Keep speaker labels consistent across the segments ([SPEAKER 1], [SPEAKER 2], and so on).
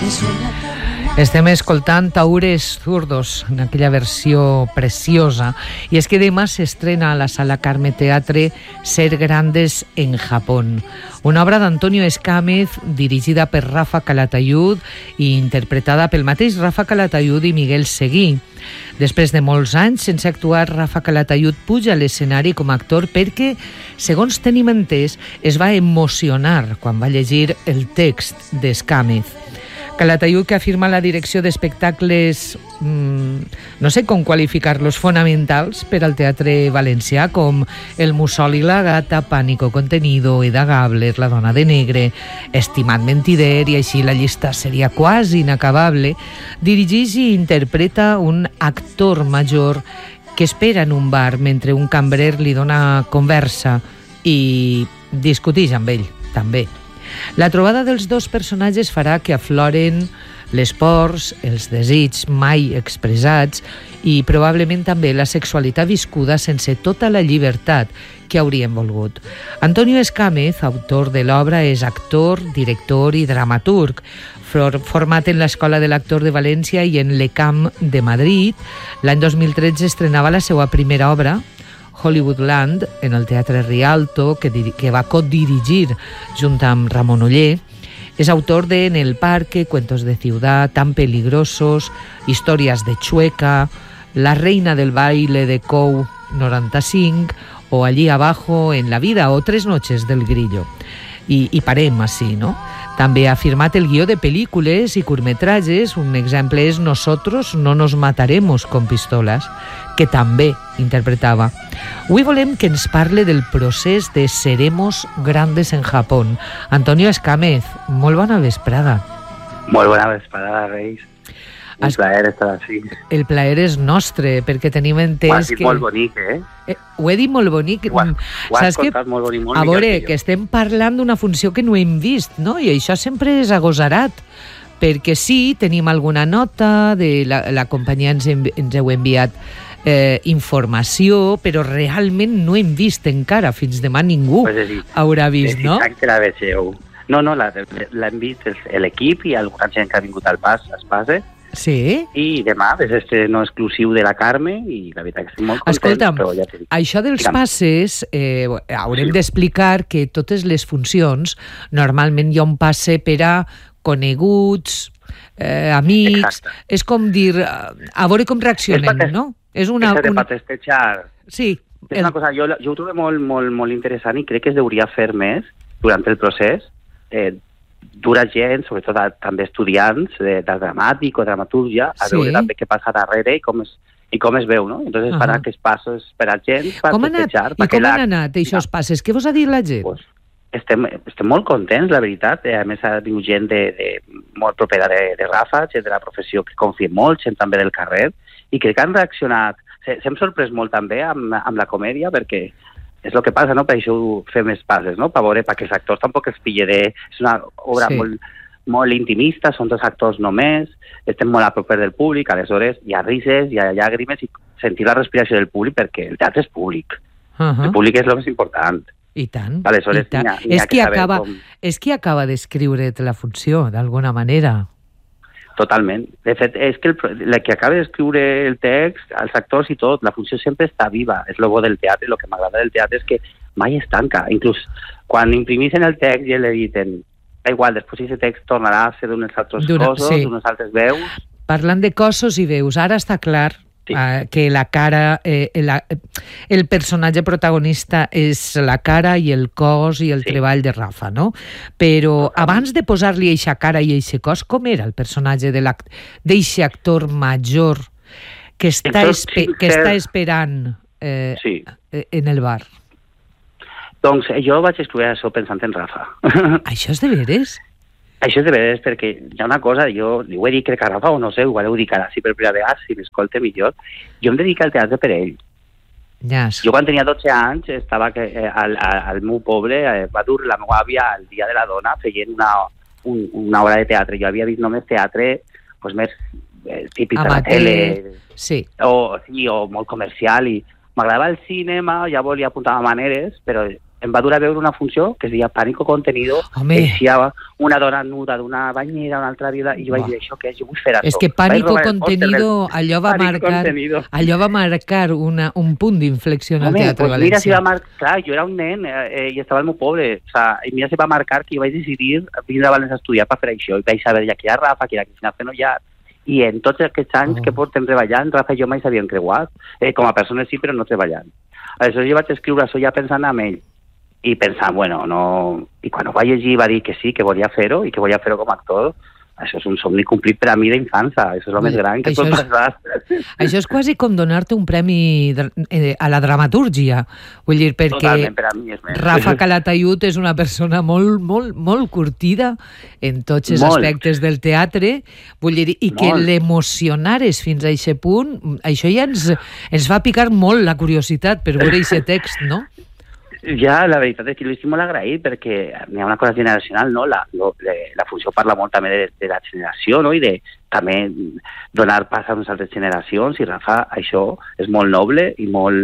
[SPEAKER 1] Estem escoltant Tahúres Zurdos en aquella versió preciosa, i és que demà s'estrena a la Sala Carme Teatre Ser Grandes en Japón, una obra d'Antonio Escámez dirigida per Rafa Calatayud i interpretada pel mateix Rafa Calatayud i Miguel Seguí. Després de molts anys sense actuar, Rafa Calatayud puja a l'escenari com a actor perquè, segons tenim entès, es va emocionar quan va llegir el text d'Escámez. Calatayud, que afirma la direcció d'espectacles, no sé com qualificar-los, fonamentals per al teatre valencià, com El mussol i la gata, Pánico contenido, Eda Gabler, La dona de negre, Estimat mentider, i així la llista seria quasi inacabable, dirigeix i interpreta un actor major que espera en un bar mentre un cambrer li dona conversa i discuteix amb ell, també. La trobada dels dos personatges farà que afloren les pors, els desigs mai expressats i probablement també la sexualitat viscuda sense tota la llibertat que haurien volgut. Antonio Escámez, autor de l'obra, és actor, director i dramaturg. Format en l'Escola de l'Actor de València i en l'ECAM de Madrid, l'any 2013 estrenava la seva primera obra, Hollywoodland, en el Teatre Rialto, que va codirigir junt amb Ramon Oller. És autor de En el parque, Cuentos de ciudad, Tan peligrosos, Historias de Chueca, La reina del baile de Cou 95 o Allí abajo en la vida o Tres noches del grillo. I parem així, no? També ha firmat el guió de pel·lícules i curtmetratges. Un exemple és Nosotros no nos mataremos con pistolas, que també interpretava. Avui volem que ens parle del procés de Seremos Grandes en Japón. Antonio Escámez, molt bona vesprada.
[SPEAKER 2] Molt bona vesprada, Reis. Un plaer estar així.
[SPEAKER 1] El plaer és nostre, perquè tenim entès que...
[SPEAKER 2] Ho has dit molt bonic,
[SPEAKER 1] Ho he dit molt bonic.
[SPEAKER 2] Ho has contat molt bonic, molt
[SPEAKER 1] a veure,
[SPEAKER 2] que
[SPEAKER 1] estem parlant d'una funció que no hem vist, no? I això sempre és agosarat, perquè sí, tenim alguna nota, de la companyia ens heu enviat informació, però realment no hem vist encara, fins demà ningú haurà vist, no?
[SPEAKER 2] Exacte, la vegeu. No, l'hem vist l'equip i alguna gent que ha vingut al espase.
[SPEAKER 1] Sí?
[SPEAKER 2] I demà és estreno exclusiu de la Carme i la veritat que estic molt content.
[SPEAKER 1] Escolta'm,
[SPEAKER 2] però ja t'he dit.
[SPEAKER 1] Això dels passes, haurem d'explicar que totes les funcions, normalment hi ha un passe per a coneguts, amics.
[SPEAKER 2] Exacte.
[SPEAKER 1] És com dir, a veure com reaccionem, no? És una...
[SPEAKER 2] de patestejar.
[SPEAKER 1] Sí.
[SPEAKER 2] És una cosa, jo ho trobo molt interessant i crec que es deuria fer més durant el procés. Dura gent, sobretot també estudiants de dramàtic o dramatúrgia, a veure també què passa darrere i com es veu, no? Entonces fan aquests passos per a gent per festejar.
[SPEAKER 1] I com han anat aquests passes? Què vos ha dit la gent?
[SPEAKER 2] Pues, estem molt contents, la veritat. A més, ha vingut gent molt propera de Rafa, gent de la professió que confia molt, gent també del carrer, i crec que han reaccionat. S'hem sorprès molt també amb la comèdia, perquè és el que passa, no? Per això fem més passes, no? Per veure, perquè els actors tampoc es pille és una obra molt intimista, són dos actors només, estem molt a prop del públic, aleshores hi ha rises, hi ha llàgrimes i sentir la respiració del públic, perquè el teatre és públic. El públic és el més important.
[SPEAKER 1] I tant.
[SPEAKER 2] Aleshores,
[SPEAKER 1] i tant. És qui acaba d'escriure't la funció, d'alguna manera.
[SPEAKER 2] Totalment. De fet, és que la que acaba d'escriure el text, els actors i tot, la funció sempre està viva. És el bo del teatre. El que m'agrada del teatre és que mai es tanca. Inclús quan imprimisen el text i l'editen, igual, després aquest text tornarà a ser d'uns altres cossos, d'unes altres veus.
[SPEAKER 1] Parlant de cossos i veus, ara està clar que la cara, el personatge protagonista és la cara i el cos i el treball de Rafa, no? Però abans de posar-li eixa cara i eixe cos, com era el personatge d'eixe actor major que està esperant en el bar?
[SPEAKER 2] Doncs jo vaig escriure això pensant en Rafa.
[SPEAKER 1] Això és de veres?
[SPEAKER 2] Això és de veres, perquè hi ha una cosa, jo li ho he dit crec a Rafa, o no sé, igual ho dic ara, si per primera vegada, si m'escolta millor, jo em dedico al teatre per ell.
[SPEAKER 1] Yes.
[SPEAKER 2] Jo quan tenia 12 anys estava al meu poble, va dur la meva àvia al Dia de la Dona feient una obra de teatre. Jo havia vist només teatre més típic de la tele, o molt comercial, i m'agradava el cinema, ja volia apuntar a maneres, però em va dur a veure una funció que es deia Pánico Contenido, eixia una dona nuda d'una banyera, una altra vida, i jo vaig dir, això què és? Jo vull fer això.
[SPEAKER 1] És que Pánico Contenido, allò va marcar un punt d'inflexió en el teatre valencià.
[SPEAKER 2] Mira si va marcar, clar, jo era un nen i estava al meu poble, i mira si va marcar que jo vaig decidir vindre a València a estudiar per fer això, i vaig saber ja que hi ha Rafa, que hi ha Cristina Fenollat, i en tots aquests anys que portem treballant, Rafa i jo mai s'havien creuat, com a persones sí, però no treballant. Aleshores jo vaig escriure això ja pensant en ell, i pensant, bueno, no... I quan ho va llegir va dir que sí, que volia fer-ho, i que volia fer-ho com a actor. Això és un somni complit per a mi d'infança, això és el més gran que pot passar.
[SPEAKER 1] Això és quasi com donar-te un premi a la dramatúrgia, vull dir, perquè
[SPEAKER 2] totalment, per a mi és més.
[SPEAKER 1] Rafa Calatayud és una persona molt curtida en tots els aspectes del teatre, vull dir, i que l'emocionares fins a aquest punt, això ja ens va picar molt la curiositat per veure aquest text, no?
[SPEAKER 2] Ja, la veritat és que jo estic molt agraït perquè hi ha una cosa generacional, no? La funció parla molt també de la generació, no? I de també donar pas a unes altres generacions, i Rafa, això és molt noble i molt...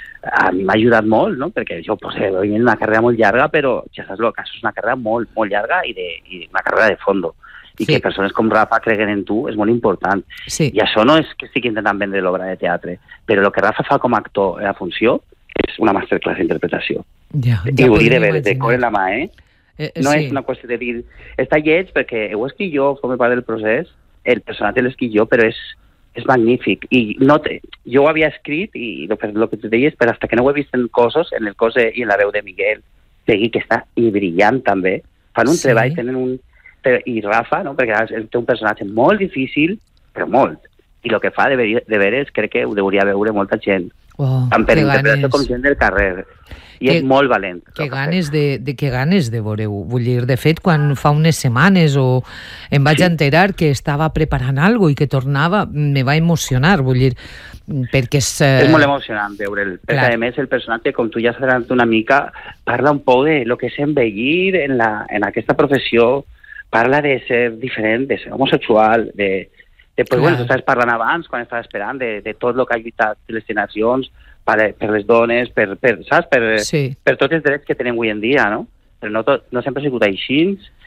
[SPEAKER 2] A mi m'ha ajudat molt, no? Perquè jo he una carrera molt llarga, però ja saps el cas, és una carrera molt llarga i una carrera de fondo. I que persones com Rafa creguen en tu és molt important. I això no és que estigui intentant vendre l'obra de teatre, però el que Rafa fa com a actor en la funció és una masterclass d'interpretació. I ho diré de cor en la mà, No és una qüestió de dir... Està lleig perquè ho escric jo, forma part del procés, el personatge l'escric jo, però és magnífic. I jo ho havia escrit, i el que tu deies, però fins que no ho he vist en coses, en el cos i en la veu de Miguel Seguí, que està brillant també. Fan un treball, tenen un... I Rafa, no? Perquè té un personatge molt difícil, però molt. I el que fa de veres crec que ho hauria veure molta gent. Tant per interpretació com gent del carrer. I és molt valent.
[SPEAKER 1] Que ganes de veure-ho. Vull dir, de fet, quan fa unes setmanes em vaig enterar que estava preparant alguna cosa i que tornava, me va emocionar, vull dir, perquè és...
[SPEAKER 2] És molt emocionant veure'l, perquè a més el personatge, com tu ja has adelantat una mica, parla un poc de lo que és envellir en aquesta professió, parla de ser diferent, de ser homosexual, Després, bueno, tu estaves parlant abans, quan estaves esperant, de tot el que ha lluitat les generacions per les dones, saps? Per tots els drets que tenim avui en dia, no? Però no sempre ha sigut així,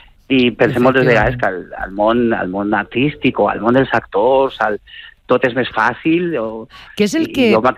[SPEAKER 2] i pensem moltes vegades que al món artístic o al món dels actors tot és més fàcil.
[SPEAKER 1] Què és el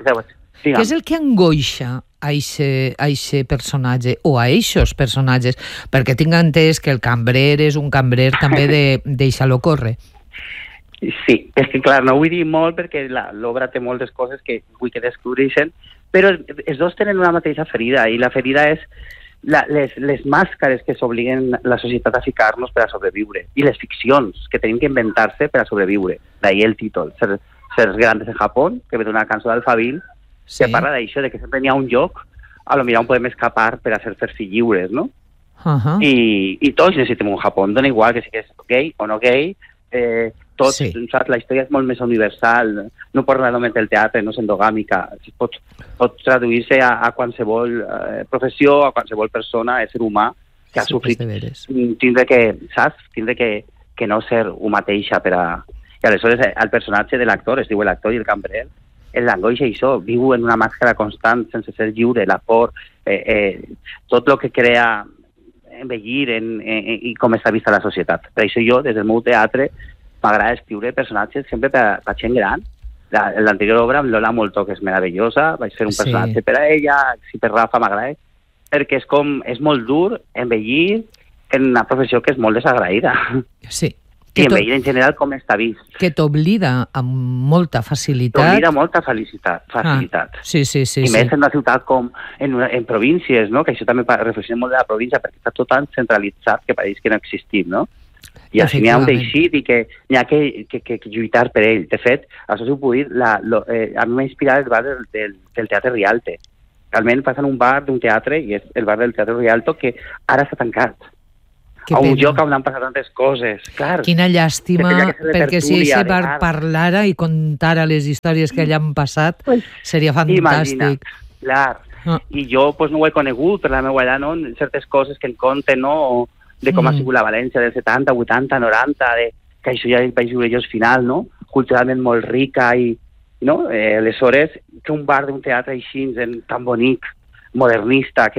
[SPEAKER 1] que angoixa a aquest personatge o a eixos personatges? Perquè tinc entès que el cambrer és un cambrer també deixa-lo córrer.
[SPEAKER 2] Sí, és que clar, no vull dir molt perquè l'obra té moltes coses que vull que descobreixen, però els dos tenen una mateixa ferida, i la ferida és les màscares que s'obliguen la societat a ficar-nos per a sobreviure, i les ficcions que tenim que inventar-se per a sobreviure. D'ahí el títol, Ser grandes en Japó, que ve d'una cançó d'Alphaville, que parla d'això, de que sempre n'hi ha un lloc a lo millor on podem escapar per a ser lliures, no? I tots necessitem un Japó, dona igual que sigues gay o no gay, la història és molt més universal, no parla només del teatre, no és endogàmica, pot traduir-se a qualsevol professió, a qualsevol persona, ésser humà, que ha sofrit, tindre que no ser un mateixa per a... I aleshores el personatge de l'actor, es diu l'actor i el cambrer, l'angoixa i això, viu en una màscara constant, sense ser lliure, la por, tot el que crea envellir i com està vista la societat. Per això jo, des del meu teatre, m'agrada escriure personatges sempre per a gent gran. L'anterior obra, amb Lola Moltó, que és meravellosa, vaig fer un personatge per a ella, si per Rafa m'agrada, perquè és molt dur envellir en una professió que és molt desagraïda.
[SPEAKER 1] Sí.
[SPEAKER 2] I envellir en general com està vist.
[SPEAKER 1] Que t'oblida amb molta facilitat.
[SPEAKER 2] T'oblida molta facilitat.
[SPEAKER 1] Sí.
[SPEAKER 2] I més en una ciutat com en províncies, no? Que això també reflexionem molt de la província, perquè està tot tan centralitzat que pareix que no existim, no? I així n'hi ha un teixit i que n'hi ha que lluitar per ell. De fet, això s'ho puc dir, a mi m'ha inspirat el bar del Teatre Rialto. Realment passa en un bar d'un teatre, i és el bar del Teatre Rialto, que ara està tancat. A un lloc on han passat tantes coses, clar.
[SPEAKER 1] Quina llàstima, perquè si aquest bar parlara i contara les històries que allà han passat, seria fantàstic.
[SPEAKER 2] Imagina't, clar. I jo no ho he conegut per la meva edat, no? Certes coses que en conten, no? De com ha sigut la València del 70, 80, 90, que això ja vaig viure jo al final, no? Culturalment molt rica i, no? Aleshores, que un bar d'un teatre així, tan bonic, modernista, que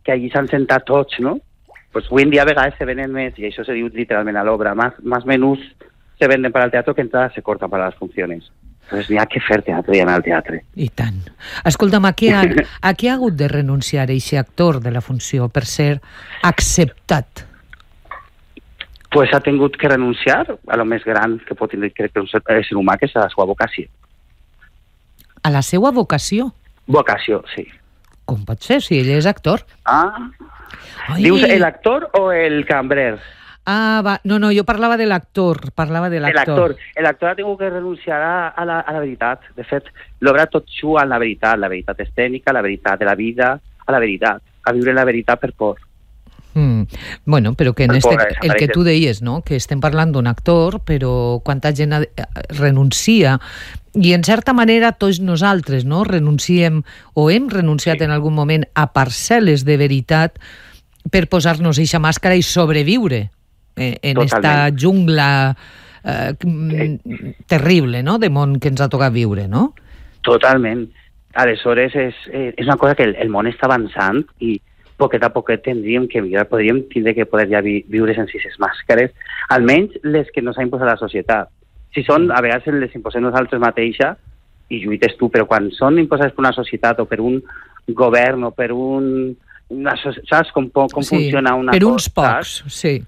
[SPEAKER 2] que allí s'han sentat tots, no? Pues avui en dia a vegades se venen més, i això se diu literalment a l'obra, más menús se venden para el teatro que entradas se cortan para las funciones. Entonces n'hi ha que fer teatre i anar al teatre.
[SPEAKER 1] I tant. Escolta'm, a què ha hagut de renunciar aquest actor de la funció per ser acceptat?
[SPEAKER 2] Pues ha tingut que renunciar a lo més gran que pot tenir crec que un ésser humà, que és a la seva vocació.
[SPEAKER 1] A la seva vocació?
[SPEAKER 2] Vocació, sí.
[SPEAKER 1] Com pot ser, si ell és actor?
[SPEAKER 2] Ah,
[SPEAKER 1] Ai.
[SPEAKER 2] dius el actor o el cambrer?
[SPEAKER 1] Ah, va. No, jo parlava de l'actor.
[SPEAKER 2] El actor ha tingut que renunciar a la veritat. De fet, l'obra tot juga en la veritat. La veritat escènica, la veritat de la vida, a la veritat. A viure la veritat per por.
[SPEAKER 1] Bueno, però que el que tu deies, no? Que estem parlant d'un actor, però quanta gent renuncia, i en certa manera tots nosaltres, no? Renunciem, o hem renunciat en algun moment a parcel·les de veritat per posar-nos eixa màscara i sobreviure en esta jungla terrible, no?, de món que ens ha tocat viure, no?
[SPEAKER 2] Totalment. Aleshores, és una cosa que el món està avançant i poquet a poquet podríem tindre que poder ja viure sense aquestes màscares, almenys les que nos ha imposat la societat. Si són, a vegades les imposem nosaltres mateixa i lluites tu, però quan són imposades per una societat o per un govern o per saps com funciona una cosa?
[SPEAKER 1] Per uns pocs, sí.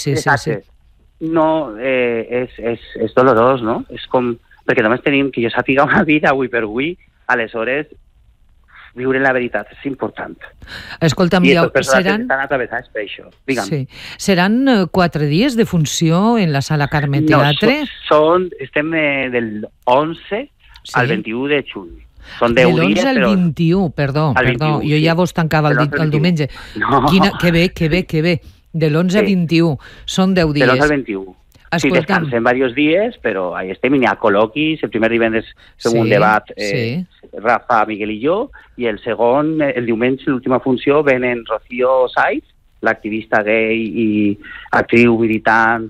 [SPEAKER 2] No, és dolorós, no? És com, perquè només tenim que jo sàpiga una vida avui per avui, aleshores viure la veritat és important.
[SPEAKER 1] Escolta'm,
[SPEAKER 2] i aquestes persones que estan atravessades per això. Digue'm.
[SPEAKER 1] Sí. Seran 4 dies de funció en la Sala Carme Teatre?
[SPEAKER 2] No, estem del 11 al 21 de juny. Són 10 dies,
[SPEAKER 1] de l'11 al 21, perdó. Jo ja vos tancava el diumenge.
[SPEAKER 2] No.
[SPEAKER 1] Que bé. De l'11 al 21. Són 10 dies.
[SPEAKER 2] De l'11 al 21. Sí, descansem diversos dies, però ahí estem, i n'hi ha col·loquis, el primer divendres fem un debat, Rafa, Miguel i jo, i el segon, el diumenge, l'última funció, venen Rocío Saiz, l'activista gay i actriu militant,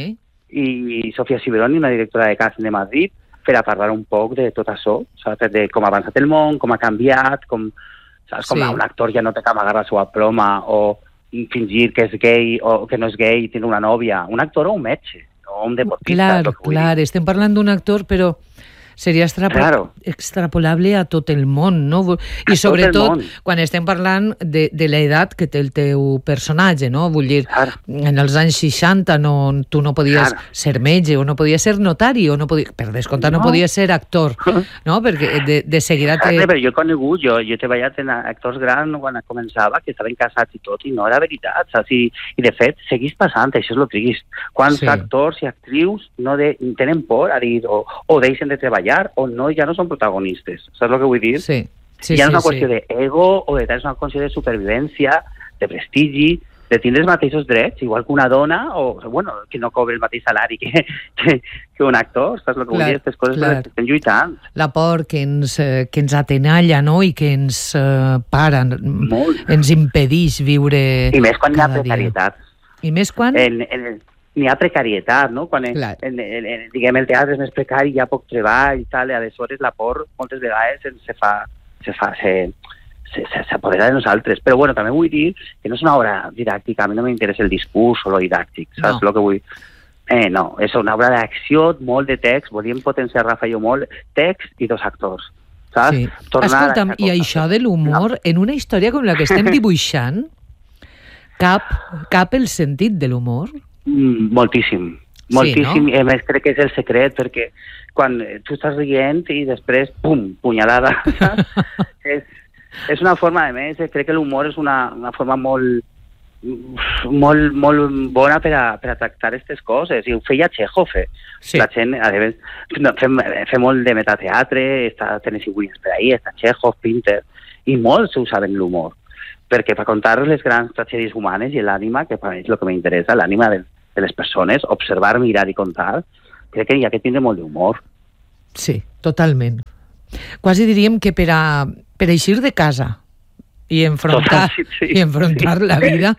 [SPEAKER 2] i Sofia Ciberoni, una directora de casting de Madrid, per a parlar un poc de tot això, saps? De com ha avançat el món, com ha canviat, com un actor ja no té que amagar la seva ploma o fingir que és gay o que no és gay i té una nòvia. Un actor o un metge, o un deportista.
[SPEAKER 1] Clar, estem parlant d'un actor, però seria extrapolable a tot el món, no? I sobretot quan estem parlant de l'edat que té el teu personatge, no? Vull dir, en els anys 60 tu no podies ser metge, o no podies ser notari, o no podies, per descomptat no podies ser actor, no? Perquè de seguida
[SPEAKER 2] Però jo he conegut, jo he treballat en actors grans quan començava, que estaven casats i tot, i no era veritat, saps? I de fet, seguís passant, això és el trist. Quants actors i actrius no tenen por a dir, o deixen de treballar, o no, ja no són protagonistes. Saps el que vull dir?
[SPEAKER 1] Sí.
[SPEAKER 2] Ja no és una qüestió d'ego o és una qüestió de supervivència, de prestigi, de tindre els mateixos drets, igual que una dona, o, bueno, que no cobra el mateix salari que un actor. Saps el que vull dir? Aquestes coses que estem lluitant.
[SPEAKER 1] La por que ens atenalla, no?, i que ens para, ens impedeix viure cada dia.
[SPEAKER 2] I més quan hi ha precarietat.
[SPEAKER 1] I més quan?
[SPEAKER 2] N'hi ha precarietat, no? Quan diguem el teatre és més precari, hi ha poc treball i tal, i aleshores la por moltes vegades s'apodera de nosaltres. Però bueno, també vull dir que no és una obra didàctica, a mi no m'interessa el discurs o lo didàctic, saps el que vull? No, és una obra d'acció, molt de text, volíem potenciar Rafa i jo molt, text i 2 actors, saps?
[SPEAKER 1] Sí. Escolta'm, i això de l'humor, en una història com la que estem dibuixant, cap el sentit de l'humor?
[SPEAKER 2] Moltíssim, no? I a més crec que és el secret, perquè quan tu estàs rient i després, pum, punyalada, és una forma, a més, crec que l'humor és una forma molt bona per a tractar aquestes coses, i ho feia Chekhov. La gent, a més, fem molt de metateatre, està Tennessee Williams per ahí, està Chekhov, Pinter, i molts usaven l'humor, perquè per contar les grans tragèdies humanes i l'ànima, que per mi és el que m'interessa, l'ànima de les persones, observar, mirar i contar, crec que hi ha que tindre molt d'humor.
[SPEAKER 1] Sí, totalment. Quasi diríem que per a eixir de casa i enfrontar la vida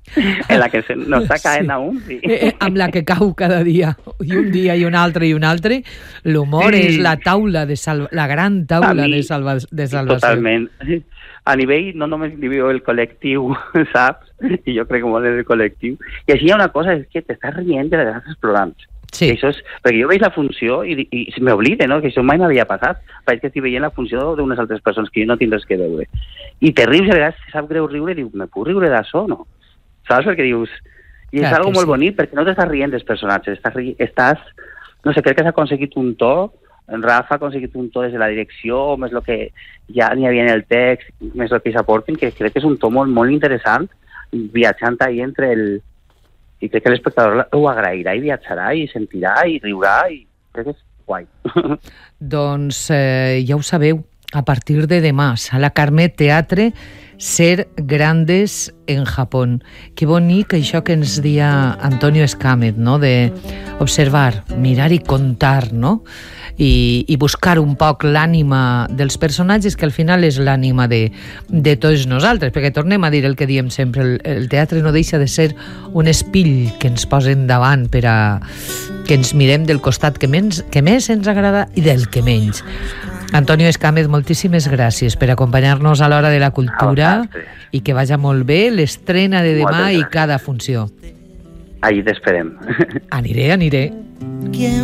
[SPEAKER 2] en la que no està caent aún. Sí.
[SPEAKER 1] Amb la que cau cada dia, i un dia i un altre. L'humor és la taula la gran taula de salvació.
[SPEAKER 2] Totalment. A nivell, no només individual, el col·lectiu, saps? I jo crec que molt en el col·lectiu. I així hi ha una cosa, és que t'estàs rient de les altres programes.
[SPEAKER 1] Sí.
[SPEAKER 2] Això és, perquè jo veig la funció i m'oblide, no? Que això mai m'havia passat. Faig que estic veient la funció d'unes altres persones que jo no tinc res que veure. I te rius, a vegades te sap greu riure, i dius, me puc riure d'això, no? Saps? Perquè dius... I és algo molt bonic, perquè no t'estàs rient dels personatges, estàs... No sé, crec que s'ha aconseguit un to. Rafa ha aconseguit un to des de la direcció, més el que ja n'hi havia en el text, més el que s'aporten, que crec que és un to molt, molt interessant, viatjant ahí entre el... I crec que l'espectador ho agrairà i viatjarà i sentirà i riurà i crec que és guai.
[SPEAKER 1] Doncs ja ho sabeu, a partir de demà, Sala Carme Teatre, Ser grandes en Japón. Que bonic això que ens dia Antonio Escàmez, no? De observar, mirar i contar, no? I buscar un poc l'ànima dels personatges, que al final és l'ànima de tots nosaltres, perquè tornem a dir el que diem sempre, el teatre no deixa de ser un espill que ens posen davant per a que ens mirem del costat que més ens agrada i del que menys. Antonio Escàmez, moltíssimes gràcies per acompanyar-nos a l'Hora de la Cultura i que vagi molt bé l'estrena de demà i cada funció.
[SPEAKER 2] Allí t'esperem.
[SPEAKER 1] Aniré.